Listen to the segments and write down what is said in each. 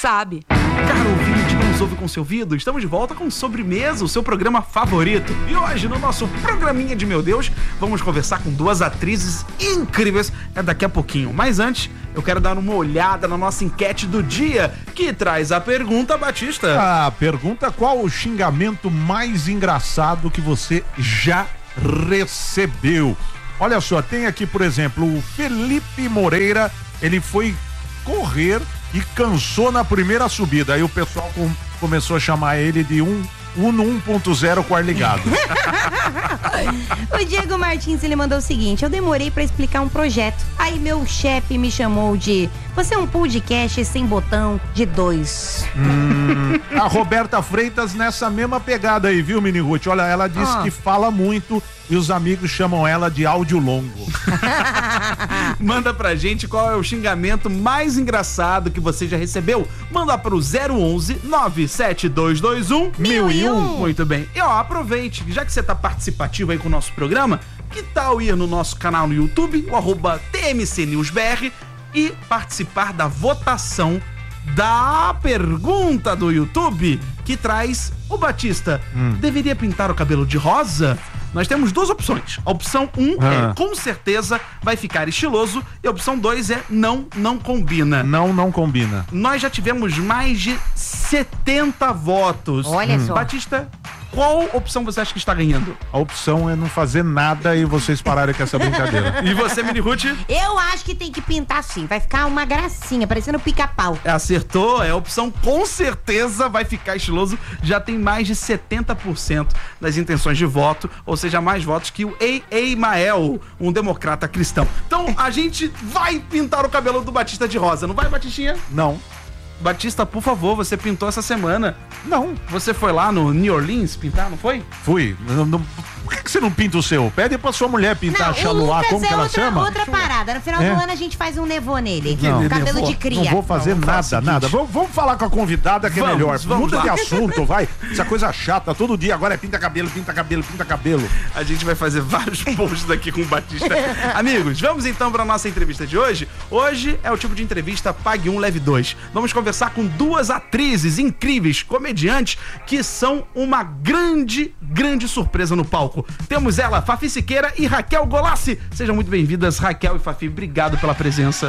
sabe. Caro ouvinte, não nos ouve com seu ouvido? Estamos de volta com Sobremesa, o seu programa favorito. E hoje, no nosso programinha de Meu Deus, vamos conversar com duas atrizes incríveis daqui a pouquinho. Mas antes, eu quero dar uma olhada na nossa enquete do dia, que traz a pergunta, Batista. A pergunta: qual o xingamento mais engraçado que você já recebeu? Olha só, tem aqui, por exemplo, o Felipe Moreira. Ele foi correr e cansou na primeira subida. Aí o pessoal começou a chamar ele de Uno 1.0 com ar ligado. O Diego Martins, ele mandou o seguinte: eu demorei pra explicar um projeto. Aí meu chefe me chamou de: você é um podcast sem botão de 2. A Roberta Freitas nessa mesma pegada aí, viu, Mini Ruth? Olha, ela disse que fala muito e os amigos chamam ela de áudio longo. Manda pra gente qual é o xingamento mais engraçado que você já recebeu. Manda pro 011 97221 1001. Muito bem. E ó, aproveite, já que você tá participativo aí com o nosso programa, que tal ir no nosso canal no YouTube, o @TMCNewsBR, e participar da votação da pergunta do YouTube, que traz: o Batista deveria pintar o cabelo de rosa? Nós temos duas opções. A opção 1 é: com certeza vai ficar estiloso. E a opção 2 é: não combina. Não combina. Nós já tivemos mais de 70 votos. Olha só. Batista, qual opção você acha que está ganhando? A opção é não fazer nada e vocês pararem com essa brincadeira. E você, Mini Ruth? Eu acho que tem que pintar assim, vai ficar uma gracinha, parecendo pica-pau. Acertou, é a opção com certeza vai ficar estiloso. Já tem mais de 70% das intenções de voto, ou seja, mais votos que o Eimael, um democrata cristão. Então, a gente vai pintar o cabelo do Batista de rosa, não vai, Batistinha? Não. Batista, por favor, você pintou essa semana. Não. Você foi lá no New Orleans pintar, não foi? Fui. Por que você não pinta o seu? Pede pra sua mulher pintar a Chaluá, como que ela chama? Outra parada. No final do ano a gente faz um nevô nele. Não. Cabelo de cria. Não vou fazer nada. Vamos falar com a convidada que é melhor. Muda de assunto, vai. Essa coisa chata, todo dia agora é pinta cabelo. A gente vai fazer vários posts aqui com o Batista. Amigos, vamos então para nossa entrevista de hoje. Hoje é o tipo de entrevista Pague 1, Leve 2. Vamos conversar com duas atrizes incríveis, comediantes, que são uma grande surpresa no palco. Temos ela, Fafi Siqueira e Raquel Golassi. Sejam muito bem-vindas, Raquel e Fafi. Obrigado pela presença.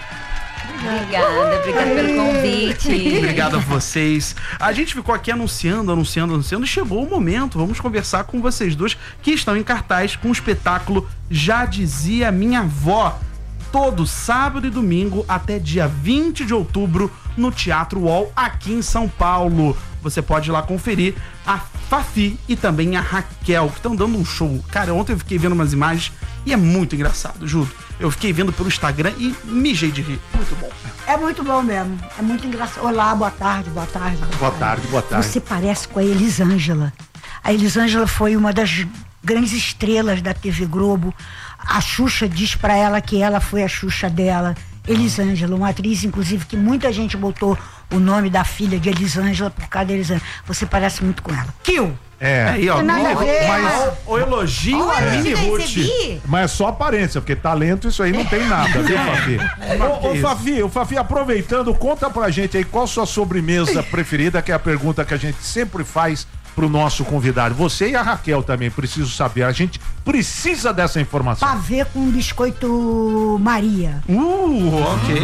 Obrigada pelo convite. Obrigado a vocês. A gente ficou aqui anunciando e chegou o momento. Vamos conversar com vocês duas que estão em cartaz com o espetáculo Já Dizia Minha Avó, todo sábado e domingo até dia 20 de outubro no Teatro UOL, aqui em São Paulo. Você pode ir lá conferir a Fafi e também a Raquel, que estão dando um show. Cara, ontem eu fiquei vendo umas imagens e é muito engraçado, juro. Eu fiquei vendo pelo Instagram e mijei de rir. Muito bom. É muito bom mesmo. É muito engraçado. Olá, boa tarde. Boa tarde. Você parece com a Elisângela. A Elisângela foi uma das grandes estrelas da TV Globo. A Xuxa diz pra ela que ela foi a Xuxa dela. Elisângela, uma atriz, inclusive, que muita gente botou o nome da filha de Elisângela por causa da Elisângela. Você parece muito com ela. Kill! Aí, ó, mas o elogio a Mini Ruth. Mas é só aparência, porque talento isso aí não tem nada, viu, Fafi? Ô, Fafi, aproveitando, conta pra gente aí qual sua sobremesa preferida, que é a pergunta que a gente sempre faz pro nosso convidado. Você e a Raquel também, preciso saber. A gente precisa dessa informação. Pavê com biscoito Maria. Ok.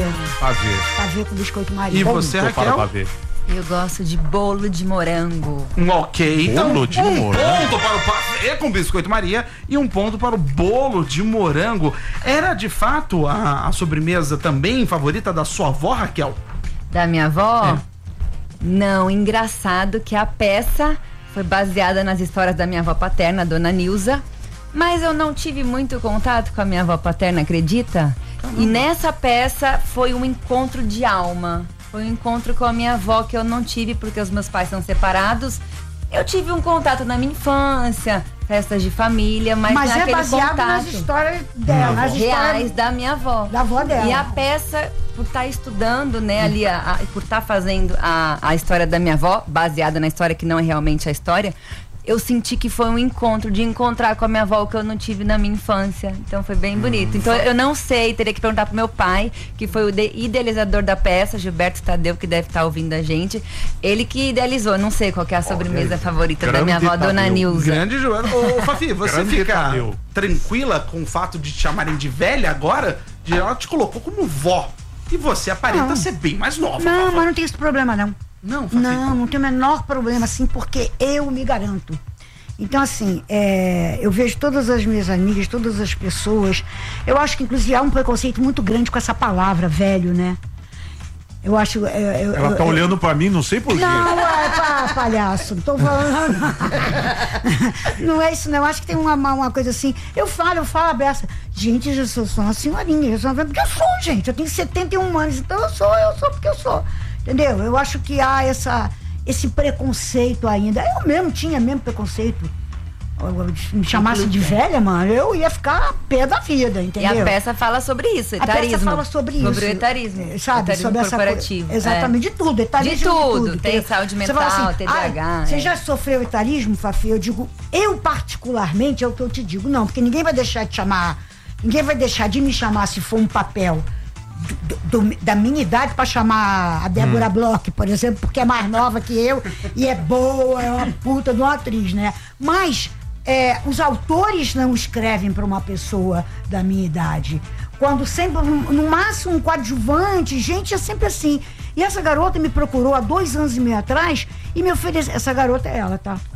Pavê com biscoito Maria. E você, Raquel? Eu gosto de bolo de morango. Ok, então bolo de morango. Ponto para o pavê com biscoito Maria e um ponto para o bolo de morango. Era de fato a sobremesa também favorita da sua avó, Raquel? Da minha avó? Não, engraçado que a peça foi baseada nas histórias da minha avó paterna, a dona Nilza, mas eu não tive muito contato com a minha avó paterna, acredita? E nessa peça foi um encontro de alma. Foi um encontro com a minha avó que eu não tive porque os meus pais são separados. Eu tive um contato na minha infância, festas de família, mas é baseado nas histórias dela, nas reais da minha avó. Da avó dela. E a peça, por estar estudando, né, ali, por estar fazendo a história da minha avó, baseada na história que não é realmente a história, eu senti que foi um encontro, de encontrar com a minha avó, que eu não tive na minha infância. Então foi bem bonito. Então eu não sei, teria que perguntar pro meu pai, que foi o idealizador da peça, Gilberto Tadeu, que deve estar ouvindo a gente. Ele que idealizou, não sei qual que é a sobremesa favorita da minha avó, Dona Nilza. Grande Joana. Ô, Fafi, você fica tranquila com o fato de te chamarem de velha agora? Ela te colocou como vó. E você aparenta ser bem mais nova. Não, mas não tem esse problema, não. Não, Fafi? Não tem o menor problema, assim, porque eu me garanto. Então, assim, eu vejo todas as minhas amigas, todas as pessoas. Eu acho que, inclusive, há um preconceito muito grande com essa palavra, velho, né? Eu acho. Ela tá olhando pra mim, não sei porquê. Não, palhaço, não tô falando. Não é isso, não. Eu acho que tem uma coisa assim. Eu falo a beça. Gente, eu sou uma senhorinha. Eu sou gente. Eu tenho 71 anos, então eu sou porque eu sou. Entendeu? Eu acho que há esse preconceito ainda. Eu mesmo tinha preconceito. Me chamasse de velha, mano, eu ia ficar pé da vida, entendeu? E a peça fala sobre isso, etarismo. A peça fala sobre isso. Sobre o etarismo. Sabe? Etarismo sobre corporativo. Exatamente, de tudo. Etarismo de tudo. Tem entendeu? Saúde mental, assim, TDAH. Você já sofreu etarismo, Fafi? Eu digo, eu particularmente, é o que eu te digo. Não, porque ninguém vai deixar de me chamar se for um papel da minha idade pra chamar a Débora Bloch, por exemplo, porque é mais nova que eu e é boa, é uma puta de uma atriz, né? Mas os autores não escrevem para uma pessoa da minha idade. Quando sempre, no máximo, um coadjuvante, gente, é sempre assim. E essa garota me procurou há 2 anos e meio atrás e me ofereceu. Essa garota é ela, tá?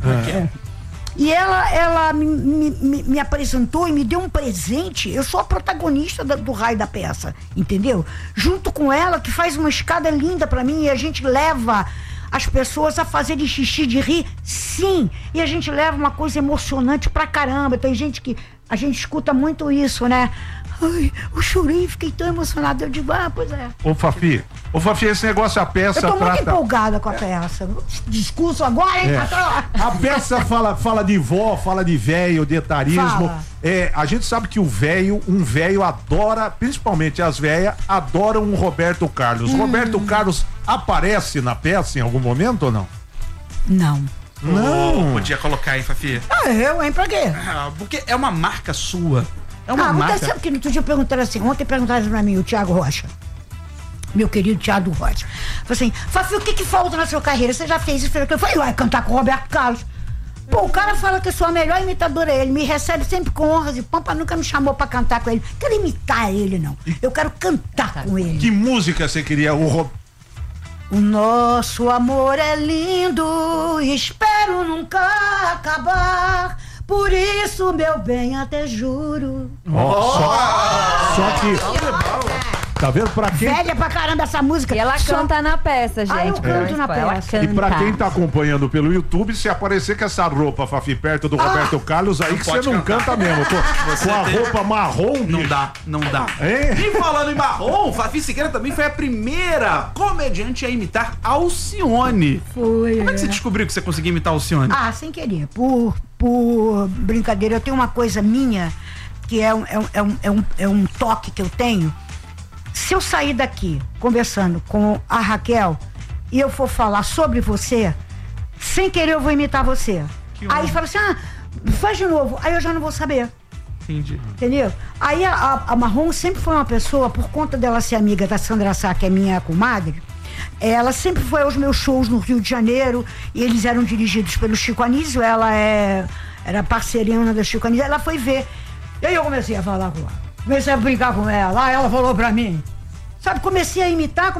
E ela me apresentou e me deu um presente. Eu sou a protagonista do raio da peça, entendeu? Junto com ela, que faz uma escada linda pra mim, e a gente leva as pessoas a fazerem xixi de rir, sim. E a gente leva uma coisa emocionante pra caramba. Tem gente que... A gente escuta muito isso, né? Ai, eu chorei, fiquei tão emocionada. Eu digo, pois é. Ô, Fafi, esse negócio, a peça eu tô muito empolgada com a peça. Discurso agora, hein, patrão? A peça fala de vó, fala de velho, de etarismo. A gente sabe que um velho adora, principalmente as velhas, adoram um Roberto Carlos. Roberto Carlos aparece na peça em algum momento ou não? Não. Não. Podia colocar aí, Fafi. Eu, hein? Pra quê? Porque é uma marca sua. É uma marca. Você sabe que no outro dia perguntaram assim, ontem perguntaram pra mim, o Thiago Rocha. Meu querido Thiago Rocha. Falei assim, Fafi, o que falta na sua carreira? Você já fez isso? Eu falei, vai cantar com o Roberto Carlos. Pô, o cara fala que eu sou a melhor imitadora, ele me recebe sempre com honras e pompa, nunca me chamou pra cantar com ele. Quero imitar ele, não. Eu quero cantar com ele. Que música você queria? O nosso amor é lindo, espero nunca acabar. Por isso, meu bem, até juro. Só que... Tá vendo? Pra quem... Velha pra caramba essa música. E ela canta na peça, gente. Eu canto na peça. E pra quem tá acompanhando pelo YouTube, se aparecer com essa roupa, Fafi, perto do Roberto Carlos, aí que você não canta mesmo. Com a roupa marrom, Não dá. E falando em marrom, Fafi Siqueira também foi a primeira comediante a imitar Alcione. Foi. Como é que você descobriu que você conseguia imitar Alcione? Sem querer. Por brincadeira. Eu tenho uma coisa minha, que é um toque que eu tenho. Se eu sair daqui conversando com a Raquel e eu for falar sobre você, sem querer eu vou imitar você. Aí fala assim, faz de novo. Aí eu já não vou saber. Entendi. Entendeu? Aí a Marrom sempre foi uma pessoa, por conta dela ser amiga da Sandra Sá, que é minha comadre, ela sempre foi aos meus shows no Rio de Janeiro e eles eram dirigidos pelo Chico Anísio, ela era parceirina do Chico Anísio, ela foi ver. E aí eu comecei a falar com ela. Comecei a brincar com ela, ela falou pra mim. Sabe, comecei a imitar.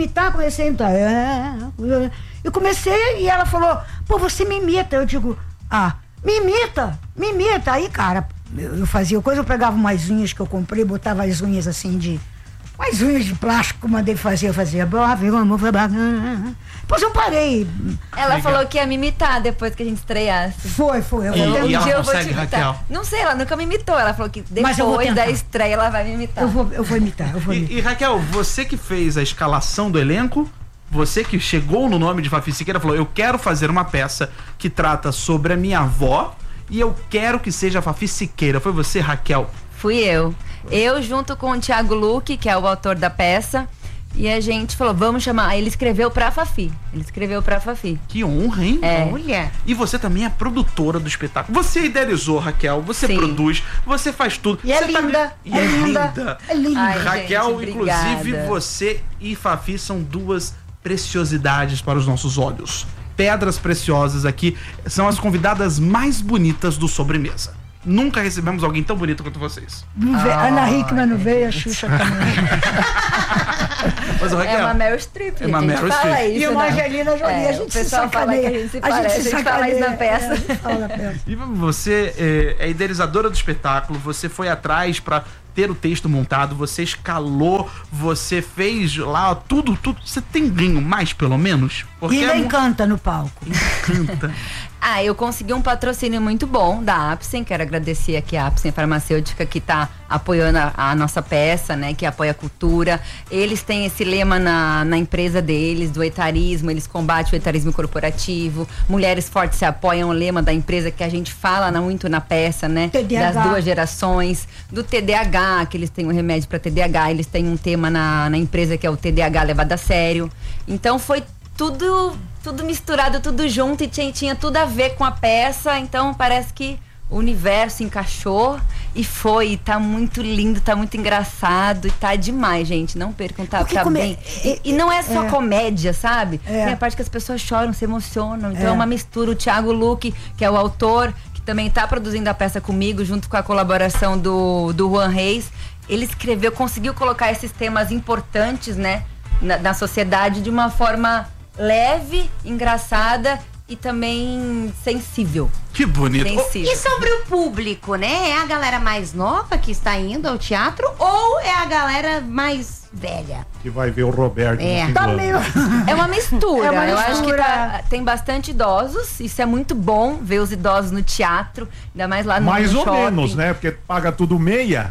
Eu comecei e ela falou, pô, você me imita. Eu digo, me imita. Aí, cara, eu fazia coisa, eu pegava umas unhas que eu comprei, botava as unhas assim umas unhas de plástico, mandei fazer, eu fazia. Depois eu parei. Ela falou que ia me imitar depois que a gente estreasse. Foi. E ela consegue, Raquel? Não sei, ela nunca me imitou. Ela falou que depois da estreia ela vai me imitar. Eu vou imitar. E Raquel, você que fez a escalação do elenco, você que chegou no nome de Fafi Siqueira, falou, eu quero fazer uma peça que trata sobre a minha avó e eu quero que seja Fafi Siqueira. Foi você, Raquel? Fui eu. Eu junto com o Thiago Luque, que é o autor da peça, E a gente falou, vamos chamar. Aí ele escreveu pra Fafi. Que honra, hein? Olha. E você também é produtora do espetáculo. Você idealizou, Raquel, você Sim. produz, você faz tudo. E é Você linda, E é linda. É linda. Ai, Raquel, gente, inclusive, obrigada. você e Fafi são duas preciosidades para os nossos olhos. Pedras preciosas aqui, são as convidadas mais bonitas do Sobremesa. Nunca recebemos alguém tão bonito quanto vocês. Ana Hickman não veio, a Xuxa também. Mas o Raquel, É uma Meryl Streep, É uma a gente Meryl fala Streep. isso, E uma né? Angelina Jolie, a gente o se pessoal fala sacaneia. que a gente se parece, a gente fala isso na peça. a gente fala na peça. E você é idealizadora do espetáculo, você foi atrás pra ter o texto montado, você escalou, você fez lá tudo. Você tem ganho mais, pelo menos? E ainda é encanta no palco. encanta. Eu consegui um patrocínio muito bom da Apsen, quero agradecer aqui a Apsen Farmacêutica que tá apoiando a nossa peça, né, que apoia a cultura. Eles têm esse lema na empresa deles, do etarismo, eles combatem o etarismo corporativo. Mulheres Fortes se apoiam, o lema da empresa que a gente fala muito na peça, né, TDAH. das duas gerações, do TDAH, que eles têm um remédio para TDAH, eles têm um tema na empresa que é o TDAH levado a sério. Então foi tudo misturado, tudo junto e tinha tudo a ver com a peça, então parece que o universo encaixou e tá muito lindo, tá muito engraçado e tá demais, gente, não percam, tá bem. E não é só comédia, sabe? Tem a parte que as pessoas choram, se emocionam, então é uma mistura. O Thiago Luque, que é o autor, que também tá produzindo a peça comigo, junto com a colaboração do Juan Reis, ele conseguiu colocar esses temas importantes, né, na sociedade de uma forma leve, engraçada e também sensível. Que bonito. E sobre o público, né? É a galera mais nova que está indo ao teatro ou é a galera mais velha? Que vai ver o Roberto no fim do Tá ano. meio... É uma mistura. É uma Eu acho que mistura. tem bastante idosos. Isso é muito bom, ver os idosos no teatro, ainda mais lá no Mais no ou shopping. menos, né? Porque paga tudo meia.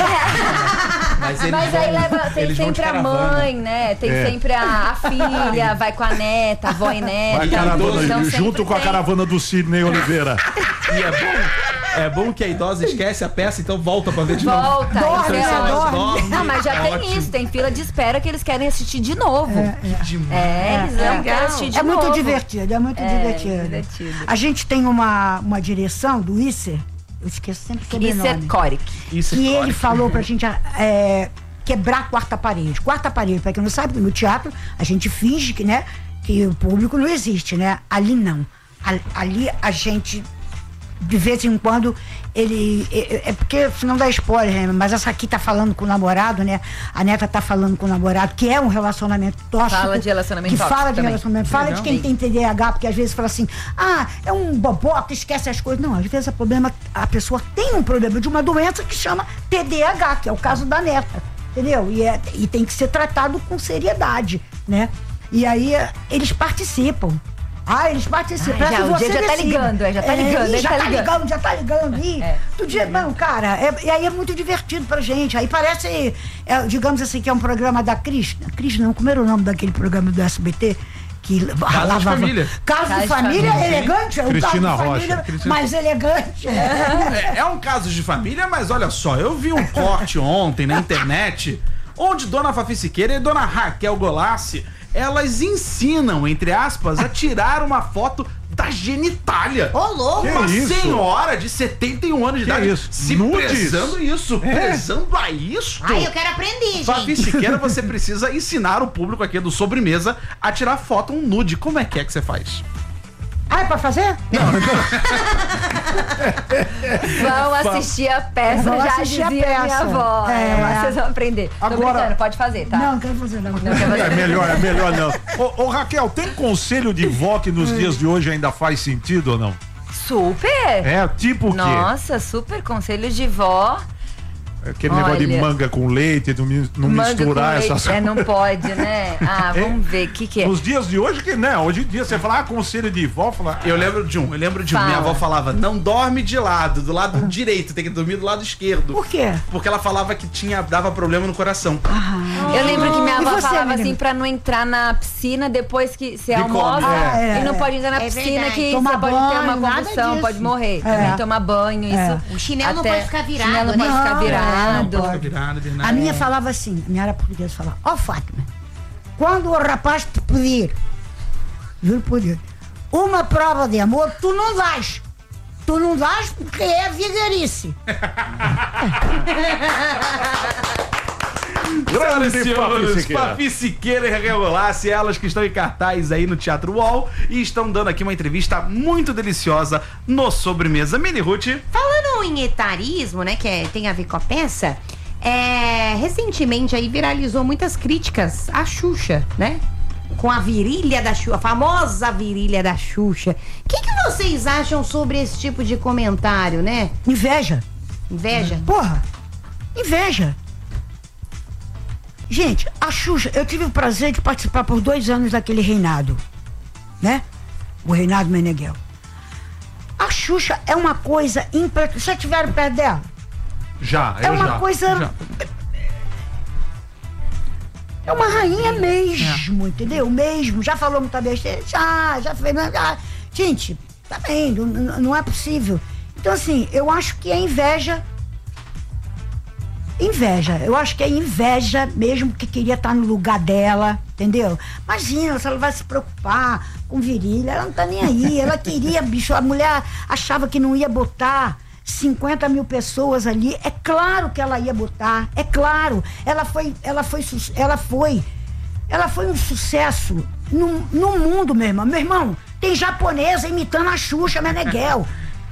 Mas aí tem sempre a mãe, né? Tem sempre a filha, vai com a neta, a avó e neta. Vai caravana, Então, junto sempre com a tem. caravana do Sidney Oliveira. E é bom que a idosa esquece a peça, então volta pra ver de novo. Volta, Dorme, então, ela dorme. Não, mas já tem ótimo. isso, tem fila de espera que eles querem assistir de novo. Eles não querem assistir de É novo. muito divertido, é muito divertido. A gente tem uma direção do Isser, eu esqueço sempre o Isso é sobrenome. Coric. Isso é Que ele claro. falou pra gente quebrar a quarta parede. Quarta parede, pra quem não sabe, no teatro a gente finge que, né, que o público não existe, né? Ali não. Ali a gente, de vez em quando, é porque não dá spoiler, né? Mas essa aqui tá falando com o namorado, né? A neta tá falando com o namorado, que é um relacionamento tóxico. Fala de relacionamento que tóxico fala de também. relacionamento. Fala de quem tem TDAH, porque às vezes fala assim, é um boboca, esquece as coisas. Não, às vezes a pessoa tem um problema de uma doença que chama TDAH, que é o caso da neta, entendeu? E tem que ser tratado com seriedade, né? E aí eles participam. Eles participam. Já, que o você dia já tá decida. ligando, já tá ligando, Já tá ligando. Do dia, não, cara, e aí é muito divertido pra gente. Aí parece, digamos assim, que é um programa da Cris não, como era o nome daquele programa do SBT? Que Casa de Família. Casa de Família é elegante, é um Cristina caso de Rocha. família mais elegante. É um caso de família, mas olha só, eu vi um corte ontem na internet onde Dona Fafi Siqueira e Dona Raquel Golassi, elas ensinam, entre aspas, a tirar uma foto da genitália. Ô, louco! Uma Que isso? senhora de 71 anos de Que idade isso? se Nudes? prezando isso, prezando a isso. Ai, eu quero aprender, Fafi gente. Siqueira, você precisa ensinar o público aqui do Sobremesa a tirar foto, um nude. Como é que você faz? É pra fazer? Vão assistir a peça, Vão já assistir a dizia minha peça. avó. É. Vocês vão aprender. Tô Agora- brincando, pode fazer, tá? Não quero fazer, não. Não quer fazer. É melhor não. Ô, Raquel, tem conselho de vó que nos dias de hoje ainda faz sentido ou não? Super! É, tipo o quê? Nossa, super conselhos de vó. Aquele negócio de Olha. manga com leite, não Manga misturar com leite. essas Não pode, né? Vamos ver, o que é? Nos dias de hoje que, né? Hoje em dia você fala, conselho de vó, fala. Eu lembro de um. Fala. Minha avó falava, não dorme de lado, do lado direito, tem que dormir do lado esquerdo. Por quê? Porque ela falava que dava problema no coração. Eu lembro que minha E avó você, falava menina? assim pra não entrar na piscina depois que você come. almoça. É. E não pode entrar na É piscina verdade. que Tomar você pode ter uma banho, nada convulsão, disso. pode morrer. É. Também tomar banho, isso. O chinelo não até- pode ficar virado, Chinelo não né? pode ficar Não, virado. Pode ficar virado, A minha falava assim, a minha era portuguesa, falava, Fátima, quando o rapaz te pedir, juro por Deus, uma prova de amor, tu não dás. Tu não dás porque é vigarice. Senhoras e senhores, Fafi Siqueira e Raquel Golassi, elas que estão em cartaz aí no Teatro UOL e estão dando aqui uma entrevista muito deliciosa no Sobremesa. Mini Ruth. Falando em etarismo, né, que tem a ver com a peça, recentemente aí viralizou muitas críticas à Xuxa, né? Com a virilha da Xuxa, a famosa virilha da Xuxa. O que vocês acham sobre esse tipo de comentário, né? Inveja. Inveja? Porra, inveja. Gente, a Xuxa, eu tive o prazer de participar por 2 anos daquele reinado, né? O reinado Meneghel. A Xuxa é uma coisa impressionante. Vocês estiveram perto dela? Já, É uma coisa... É uma rainha mesmo, entendeu? Mesmo. Já falou muita besteira? Já fez... Gente, tá bem, não é possível. Então, assim, eu acho que é inveja. Eu acho que é inveja mesmo, que queria estar no lugar dela, entendeu? Imagina, se ela vai se preocupar com virilha, ela não tá nem aí. Ela queria, bicho, a mulher achava que não ia botar 50 mil pessoas ali. É claro que ela ia botar, é claro. Ela foi um sucesso no mundo, meu irmão. Meu irmão, tem japonesa imitando a Xuxa Meneghel.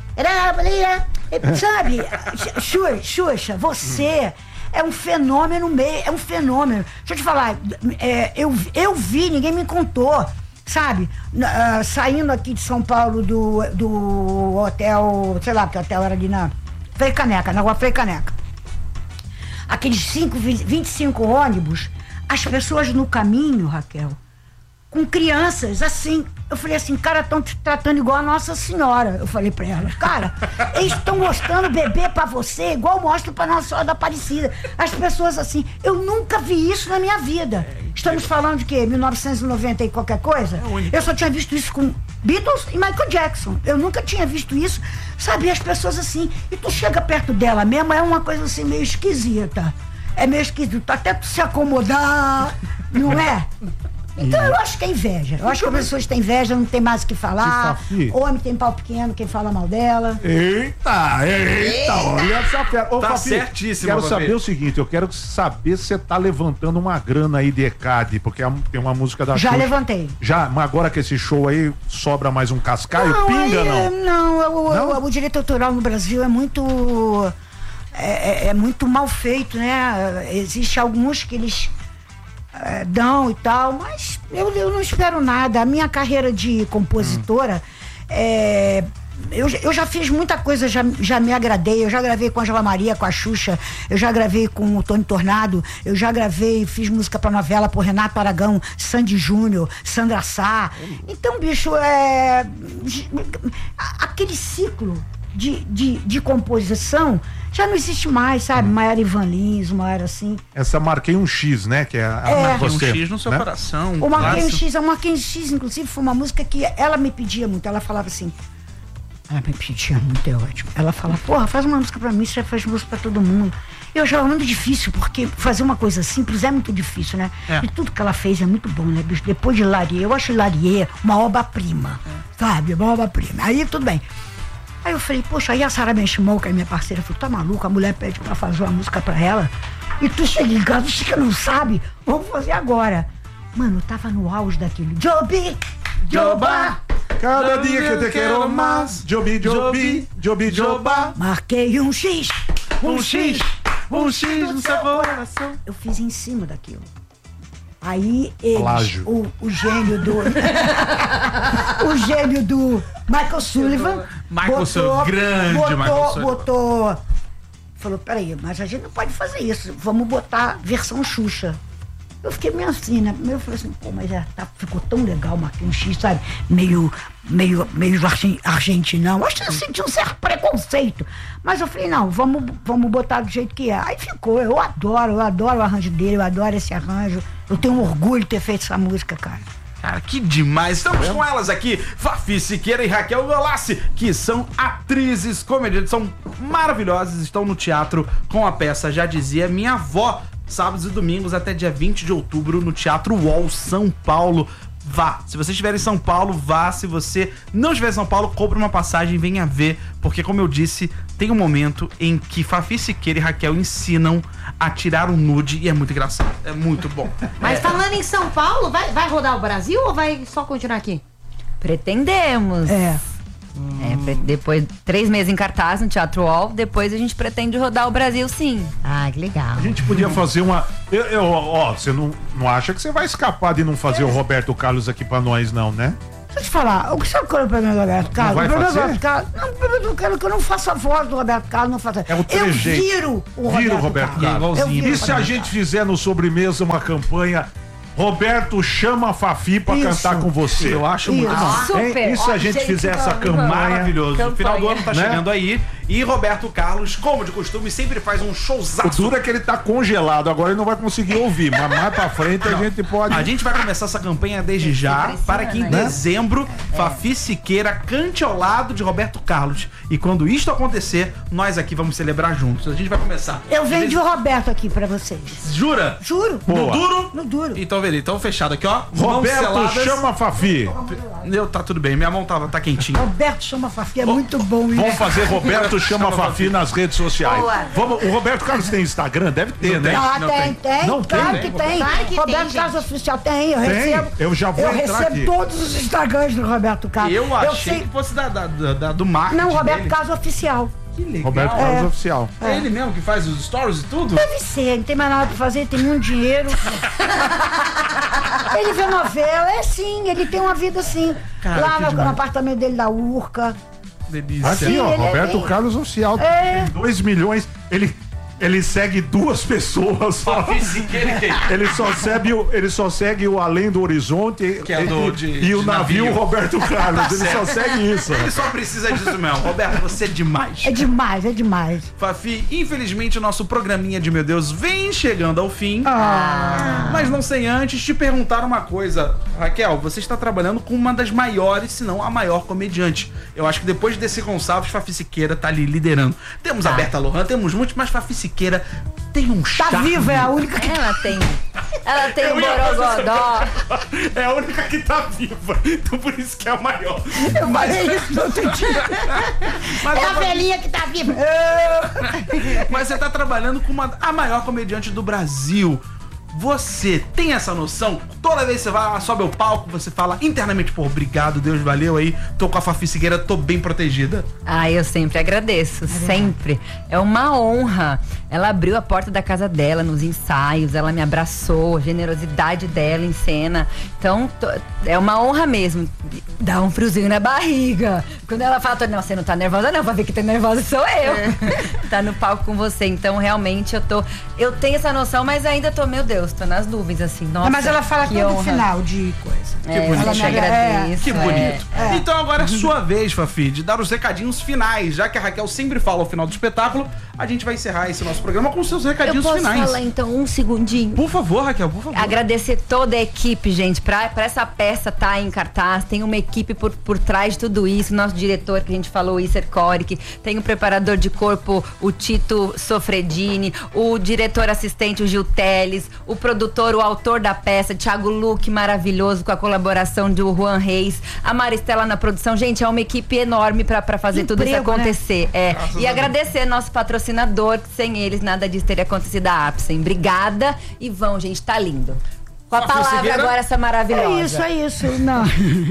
Sabe, Xuxa, você é um fenômeno é um fenômeno. Deixa eu te falar, eu vi, ninguém me contou, sabe? Saindo aqui de São Paulo do hotel, sei lá, que hotel era ali na Frei Caneca, na rua Frei Caneca. Aqueles 25 ônibus, as pessoas no caminho, Raquel, com crianças, assim. Eu falei assim, cara, estão te tratando igual a Nossa Senhora. Eu falei pra ela, cara, eles estão mostrando bebê pra você igual mostram pra Nossa Senhora da Aparecida. As pessoas assim, eu nunca vi isso na minha vida. Estamos falando de quê? 1990 e qualquer coisa? Eu só tinha visto isso com Beatles e Michael Jackson. Eu nunca tinha visto isso, sabe? As pessoas assim, e tu chega perto dela mesmo, é uma coisa assim meio esquisita. É meio esquisito, até tu se acomodar, não é? Então eu acho que é inveja. Eu acho que as pessoas têm inveja, não tem mais o que falar. Homem tem pau pequeno, quem fala mal dela. Eita, olha essa fera. Ô, Tá Fafi, certíssimo, quero Fafi. saber o seguinte, eu quero saber se você tá levantando uma grana aí de ECAD, porque tem uma música da Já Xuxa. levantei. Já, mas agora que esse show aí sobra mais um cascaio, pinga não? O direito autoral no Brasil é muito mal feito, né? Existe alguns que eles dão e tal, mas eu não espero nada. A minha carreira de compositora, eu já fiz muita coisa, já me agradei. Eu já gravei com a Angela Maria, com a Xuxa, eu já gravei com o Tony Tornado, eu já fiz música pra novela por Renato Aragão, Sandy Júnior, Sandra Sá. Então, bicho, aquele ciclo de composição já não existe mais, sabe? Maiara Ivan Lins, uma era assim. Essa Marquei um X, né? Que é você, Um X no seu coração. O Marquei um X, a Marquei um X, inclusive, foi uma música que ela me pedia muito. Ela falava assim, ela me pedia muito, é ótimo. Ela fala, porra, faz uma música pra mim, você faz música pra todo mundo. Eu já muito difícil, porque fazer uma coisa simples é muito difícil, né? E tudo que ela fez é muito bom, né, bicho? Depois de Larie, eu acho Larie uma obra-prima, sabe? Uma obra-prima. Aí tudo bem. Aí eu falei, poxa, aí a Sarah Benchimol, que é minha parceira, falou, tá maluca? A mulher pede pra fazer uma música pra ela e tu chega em casa, você não sabe, vamos fazer agora. Mano, eu tava no auge daquilo. Jobi, Joba, cada dia que eu te quero mais. Jobi, Joba. Marquei um X Um X no seu coração. Eu fiz em cima daquilo. Aí eles, Plágio. o gênio do o gênio do Michael Sullivan Michael Sullivan, grande Michael Sullivan. Falou, peraí, mas a gente não pode fazer isso, vamos botar versão Xuxa. Eu fiquei meio assim, né? Primeiro eu falei assim, pô, mas ficou tão legal, Marquei um X, sabe? Meio argentinão. Acho que eu senti um certo preconceito. Mas eu falei, não, vamos botar do jeito que é. Aí ficou, eu adoro o arranjo dele, eu adoro esse arranjo. Eu tenho um orgulho de ter feito essa música, cara. Cara, que demais. Estamos com elas aqui, Fafi Siqueira e Raquel Golassi, que são atrizes, comediantes, são maravilhosas, estão no teatro com a peça Já Dizia Minha Avó. sábados e domingos até dia 20 de outubro no Teatro UOL São Paulo. Vá. Se você estiver em São Paulo, vá. Se você não estiver em São Paulo, compre uma passagem e venha ver. Porque, como eu disse, tem um momento em que Fafi Siqueira e Raquel ensinam a tirar um nude e é muito engraçado. É muito bom. Mas falando em São Paulo, vai rodar o Brasil ou vai só continuar aqui? Pretendemos. Depois 3 meses em cartaz no Teatro UOL, depois a gente pretende rodar o Brasil, sim. Ah, que legal. A gente podia fazer uma... você não acha que você vai escapar de não fazer o Roberto Carlos aqui pra nós, não, né? Deixa eu te falar, o que sabe qual é o problema do Roberto Carlos? Não vai o problema fazer? do Roberto Carlos, não, o problema do Carlos é que eu não faço a voz do Roberto Carlos, não faço. É o trejeito. Eu viro o Roberto Carlos. Igualzinho. Eu E se a gente fizer no Sobremesa uma campanha... Roberto chama a Fafi pra cantar com você. Eu acho muito Isso. bom. Super. E se a gente fizer essa campanha... Maravilhoso. O final do ano tá Né? chegando aí. E Roberto Carlos, como de costume, sempre faz um O showzaço. duro é que ele tá congelado, agora ele não vai conseguir ouvir, mas mais pra frente a gente pode... A gente vai começar essa campanha desde já, para que em né? dezembro Fafi Siqueira cante ao lado de Roberto Carlos. E quando isto acontecer, nós aqui vamos celebrar juntos. A gente vai começar. Eu vendi o Roberto aqui pra vocês. Jura? Juro. No Boa. duro? No duro. Então, beleza. Então, fechado aqui, ó. Mãos Roberto seladas. chama a Fafi. Tá tudo bem. Minha mão tá quentinha. Roberto chama Fafi, é muito bom isso. Vamos fazer Roberto chama a Fafi nas redes sociais. Boa. O Roberto Carlos tem Instagram? Deve ter, né? Ah, Não tem. Não Claro tem? que tem. Claro que Roberto tem, Carlos gente. Oficial tem, eu Tem? recebo. Eu já vou entrar recebo aqui. todos os Instagrams do Roberto Carlos. Eu achei que fosse do marketing. Não, Roberto dele. Carlos Oficial. Que legal. Roberto Carlos Oficial. É ele mesmo que faz os stories e tudo? Deve ser, não tem mais nada pra fazer, tem muito dinheiro. Ele vê novela, ele tem uma vida assim. Cara, lá que no demais. apartamento dele da Urca. Delícia. Aqui, Sim, ó, ele é Roberto bem- Carlos Oficial. É. Tem 2 milhões. Ele segue 2 pessoas só. Fafi Siqueira e quem? Ele só segue o Além do Horizonte Que é do- e o de navio navio. Roberto Carlos. Ele só segue isso. Ele só precisa disso mesmo. Roberto, você é demais. É demais, é demais. Fafi, infelizmente o nosso programinha de Meu Deus vem chegando ao fim. Mas não sem antes te perguntar uma coisa. Raquel, você está trabalhando com uma das maiores, se não a maior comediante. Eu acho que depois desse Gonçalves, Fafi Siqueira tá ali liderando. Temos a Berta Lohan, temos muitos, mas Fafi Siqueira tem um Tá charme. viva, é a única que. Ela tem um Eu ia fazer borogodó. É a única que tá viva. Então por isso que é a maior. Eu falei isso no outro dia. Mas, É a velhinha que tá viva. mas você tá trabalhando com a maior comediante do Brasil. Você tem essa noção? Toda vez que você vai, sobe ao palco, você fala internamente, pô, obrigado, Deus, valeu aí. Tô com a Fafi Siqueira, tô bem protegida. Ah, eu sempre agradeço, sempre. É uma honra. Ela abriu a porta da casa dela nos ensaios, ela me abraçou, a generosidade dela em cena. Então, é uma honra mesmo. Dá um friozinho na barriga. Quando ela fala, não, você não tá nervosa não, pra ver que tá nervosa sou eu. Tá no palco com você. Então, realmente, eu tenho essa noção, mas ainda tô, meu Deus, tô nas nuvens, assim. Nossa, Mas ela fala que todo honra. final de coisa. É, bonito. eu te Ela me agradeço. Que bonito. É. Então agora é sua vez, Fafi, de dar os recadinhos finais. Já que a Raquel sempre fala ao final do espetáculo, a gente vai encerrar esse nosso programa com os seus Eu recadinhos posso finais. falar, então, um segundinho? Por favor, Raquel, por favor. Agradecer toda a equipe, gente, pra essa peça tá em cartaz, tem uma equipe por trás de tudo isso, nosso diretor que a gente falou, o Isser Coric, tem o preparador de corpo, o Tito Sofredini, o diretor assistente, o Gil Teles, o produtor, o autor da peça, Thiago Luque, maravilhoso, com a colaboração do Juan Reis, a Maristela na produção, gente, é uma equipe enorme pra fazer tudo isso Emprego, né? acontecer. É. Graças a E Deus. agradecer nosso patrocinador, que sem eles nada disso teria acontecido, a Apsen. Obrigada e vão, gente, tá lindo. Com a Fafi palavra Siqueira? agora, essa maravilhosa. É isso. Não.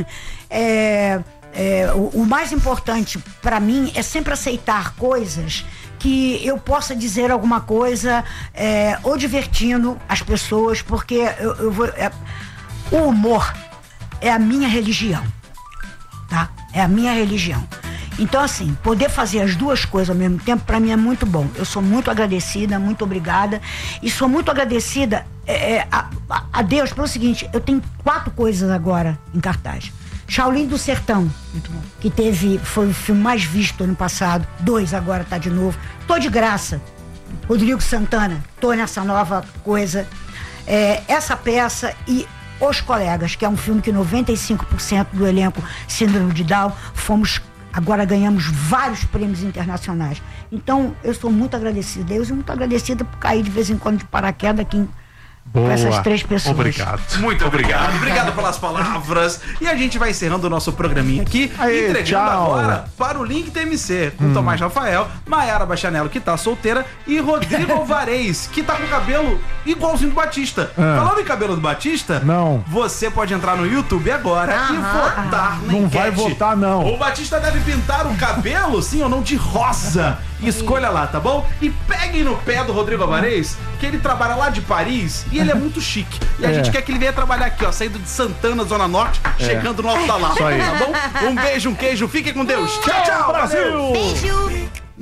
O mais importante pra mim é sempre aceitar coisas que eu possa dizer alguma coisa ou divertindo as pessoas, porque o humor é a minha religião, tá? É a minha religião. Então, assim, poder fazer as duas coisas ao mesmo tempo, pra mim é muito bom. Eu sou muito agradecida, muito obrigada. E sou muito agradecida a Deus pelo seguinte, eu tenho 4 coisas agora em cartaz. Shaolin do Sertão, que foi o filme mais visto ano passado. 2 agora tá de novo. Tô de graça. Rodrigo Santana, tô nessa nova coisa. Essa peça e Os Colegas, que é um filme que 95% do elenco Síndrome de Down, fomos Agora ganhamos vários prêmios internacionais. Então, eu sou muito agradecida a Deus e muito agradecida por cair de vez em quando de paraquedas aqui com essas 3 pessoas. Obrigado. Muito obrigado. Obrigado pelas palavras. E a gente vai encerrando o nosso programinha aqui, entregando agora para o Link TMC, com Tomás Rafael, Maiara Bachanello, que tá solteira, e Rodrigo Alvarez, que tá com o cabelo igualzinho do Batista. Falando em cabelo do Batista, não. Você pode entrar no YouTube agora e votar na Não enquete. vai votar, não. O Batista deve pintar o cabelo, sim ou não, de rosa. Escolha lá, tá bom? E peguem no pé do Rodrigo Alvarez, que ele trabalha lá de Paris e ele é muito chique. E a gente quer que ele venha trabalhar aqui, ó, saindo de Santana, Zona Norte, chegando no Alto da Lapa, tá bom? Um beijo, um queijo, fiquem com Deus. Tchau, tchau, Brasil! Beijo!